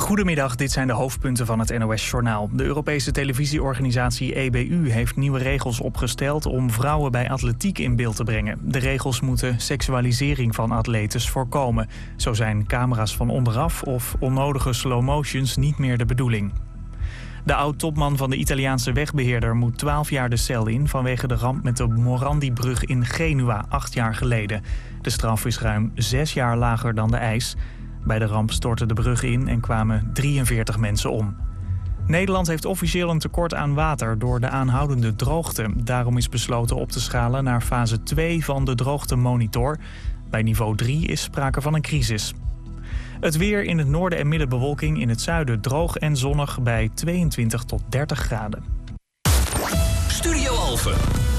Goedemiddag, dit zijn de hoofdpunten van het NOS-journaal. De Europese televisieorganisatie EBU heeft nieuwe regels opgesteld om vrouwen bij atletiek in beeld te brengen. De regels moeten seksualisering van atletes voorkomen. Zo zijn camera's van onderaf of onnodige slow motions niet meer de bedoeling. De oud-topman van de Italiaanse wegbeheerder moet 12 jaar de cel in vanwege de ramp met de Morandi-brug in Genua 8 jaar geleden. De straf is ruim 6 jaar lager dan de eis. Bij de ramp stortte de brug in en kwamen 43 mensen om. Nederland heeft officieel een tekort aan water door de aanhoudende droogte. Daarom is besloten op te schalen naar fase 2 van de droogtemonitor. Bij niveau 3 is sprake van een crisis. Het weer: in het noorden en midden bewolking, in het zuiden droog en zonnig bij 22 tot 30 graden. Studio Alphen.